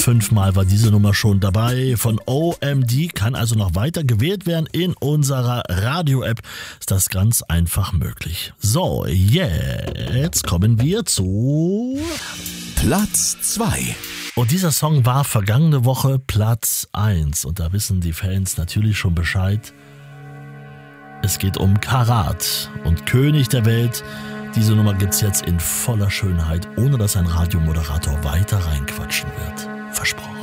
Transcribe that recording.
5-mal war diese Nummer schon dabei. Von OMD kann also noch weiter gewählt werden. In unserer Radio-App ist das ganz einfach möglich. So, jetzt kommen wir zu Platz 2. Und dieser Song war vergangene Woche Platz 1. Und da wissen die Fans natürlich schon Bescheid. Es geht um Karat und König der Welt. Diese Nummer gibt's jetzt in voller Schönheit, ohne dass ein Radiomoderator weiter reinquatschen wird. Versprochen.